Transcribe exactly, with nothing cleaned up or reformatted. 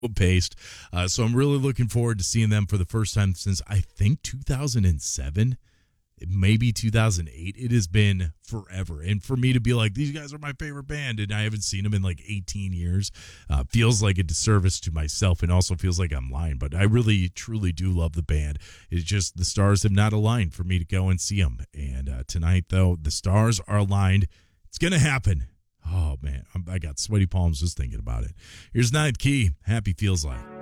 paced. Uh, so I'm really looking forward to seeing them for the first time since I think two thousand seven, maybe two thousand eight. It has been forever. And for me to be like, these guys are my favorite band, and I haven't seen them in like eighteen years, uh, feels like a disservice to myself and also feels like I'm lying. But I really, truly do love the band. It's just the stars have not aligned for me to go and see them. And uh, tonight, though, the stars are aligned. It's going to happen. Oh, man, I'm, I got sweaty palms just thinking about it. Here's Ninth Key. Happy Feels Like.